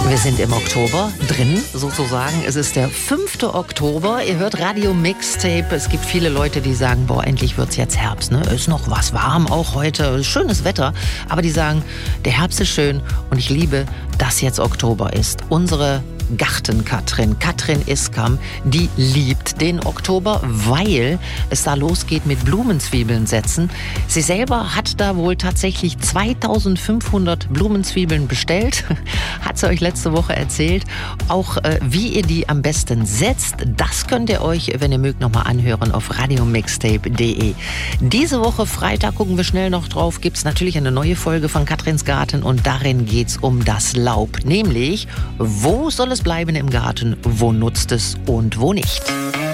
Wir sind im Oktober drin, sozusagen. Es ist der 5. Oktober. Ihr hört Radio Mixtape. Es gibt viele Leute, die sagen, boah, endlich wird's jetzt Herbst. Ne? Ist noch was warm, auch heute. Schönes Wetter. Aber die sagen, der Herbst ist schön und ich liebe, dass jetzt Oktober ist. Unsere Garten-Katrin, Katrin Iskam, die liebt den Oktober, weil es da losgeht mit Blumenzwiebeln setzen. Sie selber hat da wohl tatsächlich 2500 Blumenzwiebeln bestellt, hat sie euch letzte Woche erzählt. Auch wie ihr die am besten setzt, das könnt ihr euch, wenn ihr mögt, nochmal anhören auf radiomixtape.de. Diese Woche Freitag, gucken wir schnell noch drauf, gibt es natürlich eine neue Folge von Katrins Garten und darin geht es um das Laub, nämlich wo soll es bleiben im Garten, wo nutzt es und wo nicht.